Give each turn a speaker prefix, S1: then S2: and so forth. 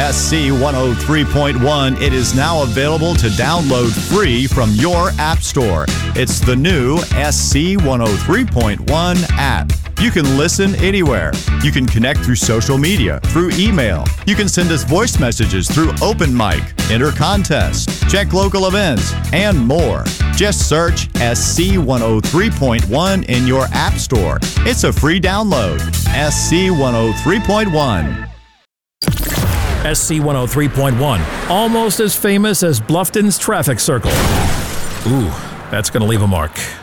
S1: SC 103.1. It is now available to download free from your app store. It's the new SC 103.1 app. You can listen anywhere. You can connect through social media, through email. You can send us voice messages through Open Mic, enter contests, check local events, and more. Just search SC 103.1 in your app store. It's a free download. SC 103.1.
S2: SC 103.1, almost as famous as Bluffton's traffic circle. Ooh, that's going to leave a mark.